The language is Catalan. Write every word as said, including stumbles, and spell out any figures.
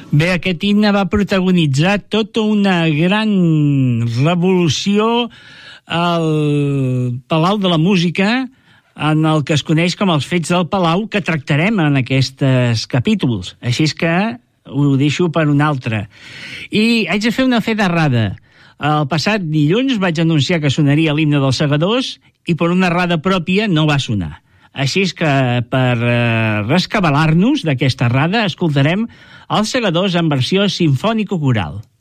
Bé, aquest himne va protagonitzar tota una gran revolució al Palau de la Música, en el que es coneix com els Fets del Palau, que tractarem en aquests capítols. Així és que ho deixo per un altre. I haig de fer una fe d'errada. El passat dilluns vaig anunciar que sonaria l'himne dels Segadors i per una errada pròpia no va sonar. Així és que, per eh, rescabalar-nos d'aquesta errada, escoltarem els Segadors en versió simfònico-coral.